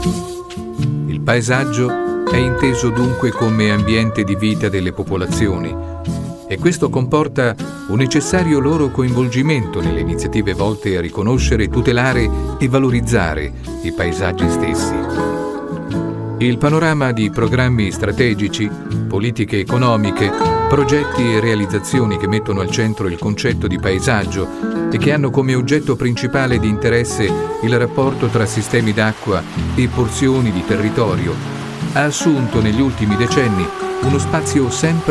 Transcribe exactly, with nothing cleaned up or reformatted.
Il paesaggio è inteso dunque come ambiente di vita delle popolazioni e questo comporta un necessario loro coinvolgimento nelle iniziative volte a riconoscere, tutelare e valorizzare i paesaggi stessi. Il panorama di programmi strategici, politiche economiche, progetti e realizzazioni che mettono al centro il concetto di paesaggio e che hanno come oggetto principale di interesse il rapporto tra sistemi d'acqua e porzioni di territorio, ha assunto negli ultimi decenni uno spazio sempre